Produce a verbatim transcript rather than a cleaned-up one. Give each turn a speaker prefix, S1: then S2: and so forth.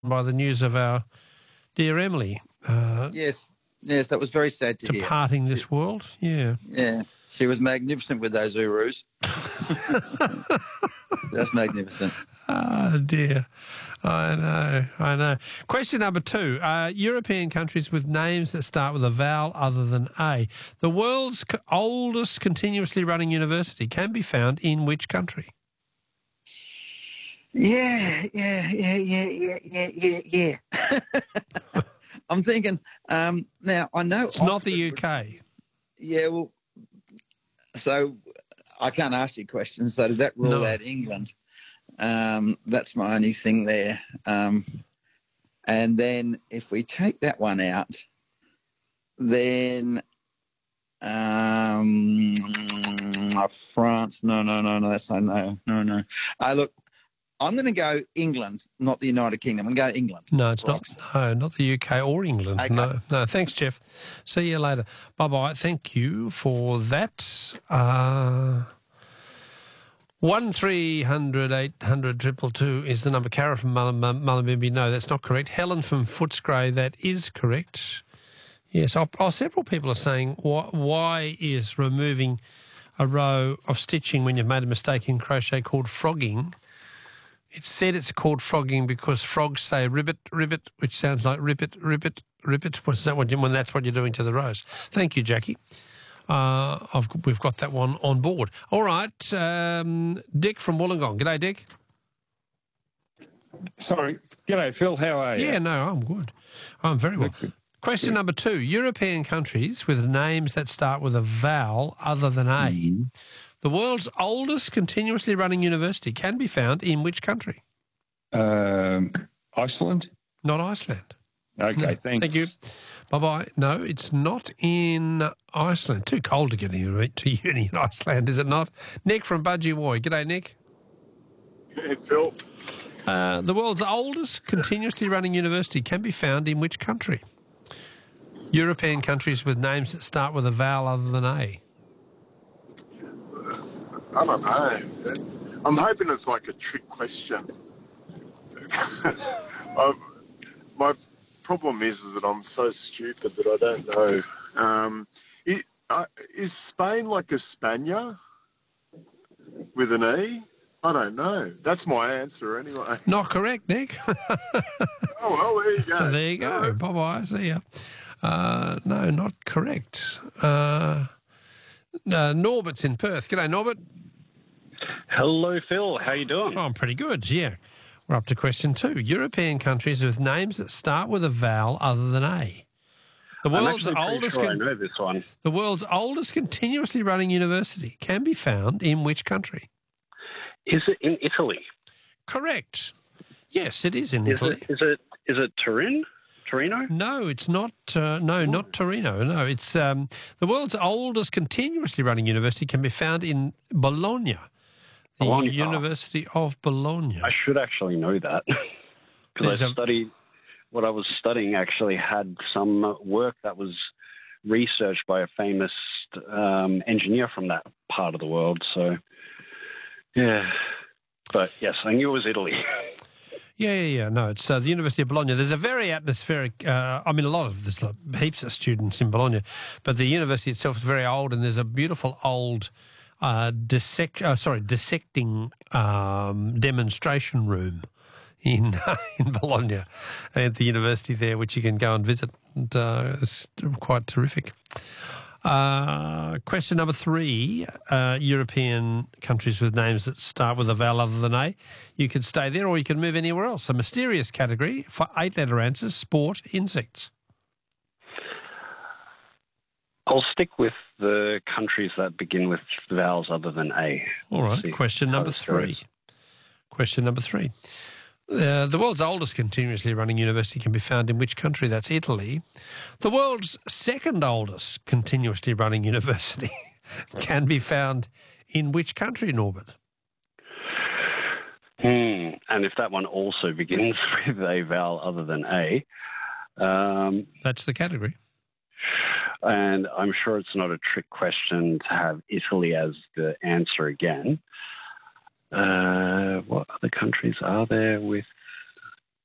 S1: by the news of our dear Emily. Uh,
S2: yes, yes, that was very sad to hear.
S1: Departing this world, yeah.
S2: Yeah, she was magnificent with those Urus. Just magnificent.
S1: Oh, dear. I know, I know. Question number two. Uh, European countries with names that start with a vowel other than A. The world's co- oldest continuously running university can be found in which country?
S2: Yeah, yeah, yeah, yeah, yeah, yeah, yeah, yeah. I'm thinking, um, now, I know...
S1: It's not the U K.
S2: Yeah, well, so I can't ask you questions, so does that rule
S1: No.
S2: out England? Um, that's my only thing there. Um, and then if we take that one out, then um, France, no, no, no, no, that's no, no, no, no. Uh, look, I'm going to go England, not the United Kingdom. I'm going to go England.
S1: No, it's
S2: Right.
S1: not. No, not the U K or England.
S2: Okay.
S1: No, no. Thanks, Jeff. See you later. Bye-bye. Thank you for that. Uh, one three hundred eight hundred triple two is the number. Cara from Mullumbimby. No, that's not correct. Helen from Footscray, that is correct. Yes, oh, oh, several people are saying, why, why is removing a row of stitching when you've made a mistake in crochet called frogging? It's said it's called frogging because frogs say ribbit, ribbit, which sounds like ribbit, ribbit, ribbit. What is that what you, when that's what you're doing to the rows? Thank you, Jackie. Uh, I've, we've got that one on board. All right, um, Dick from Wollongong. G'day, Dick.
S3: Sorry. G'day, Phil. How are you?
S1: Yeah, no, I'm good. I'm very well.
S3: Good.
S1: Question
S3: Good.
S1: number two. European countries with names that start with a vowel other than A.
S3: Mm-hmm.
S1: The world's oldest continuously running university can be found in which country?
S3: Um, Iceland?
S1: Not Iceland.
S3: Okay,
S1: No.
S3: thanks.
S1: Thank you. Bye-bye. No, it's not in Iceland. Too cold to get to uni in Iceland, is it not? Nick from Budgie Woy. G'day, Nick.
S4: Hey, Phil.
S1: Uh, the world's oldest continuously running university can be found in which country? European countries with names that start with a vowel other than A.
S4: I don't know. I'm hoping it's like a trick question. um, my problem is, is that I'm so stupid that I don't know. Um, it, uh, is Spain like España with an E? I don't know. That's my answer anyway.
S1: Not correct, Nick.
S4: Oh, well, there you go.
S1: There you go. Bye-bye. See ya. Uh, no, not correct. Uh, uh, Norbert's in Perth. G'day, Norbert.
S5: Hello, Phil. How you doing?
S1: Oh, I'm pretty good, yeah. We're up to question two. European countries with names that start with a vowel other than A. The
S5: I'm
S1: world's
S5: actually pretty
S1: oldest
S5: sure I
S1: con-
S5: know this one.
S1: the world's oldest continuously running university can be found in which country?
S5: Is it in Italy?
S1: Correct. Yes, it is in
S5: Is
S1: Italy.
S5: it? Is it? Is it Turin? Torino?
S1: No, it's not. Uh, no, not Torino. No, it's um, the world's oldest continuously running university can be found in Bologna, the
S5: Bologna.
S1: University of Bologna.
S5: I should actually know that because
S1: There's
S5: I
S1: a-
S5: studied. What I was studying actually had some work that was researched by a famous um, engineer from that part of the world. So, yeah. But yes, I knew it was Italy.
S1: Yeah, yeah, yeah. No, it's uh, the University of Bologna. There's a very atmospheric, uh, I mean, a lot of, there's like heaps of students in Bologna, but the university itself is very old, and there's a beautiful old uh, dissect, uh, sorry, dissecting um, demonstration room in in Bologna at the university there, which you can go and visit. And, uh, it's quite terrific. Uh, question number three, uh, European countries with names that start with a vowel other than A. You can stay there or you can move anywhere else. A mysterious category for eight-letter answers, sport, insects.
S5: I'll stick with the countries that begin with vowels other than A.
S1: All right,
S5: See
S1: question
S5: how
S1: number
S5: this
S1: three.
S5: goes.
S1: Question number three. Uh, the world's oldest continuously running university can be found in which country? That's Italy. The world's second oldest continuously running university can be found in which country, Norbert?
S5: Hmm. And if that one also begins with a vowel other than A, um,
S1: That's the category.
S5: and I'm sure it's not a trick question to have Italy as the answer again. Uh, what other countries are there with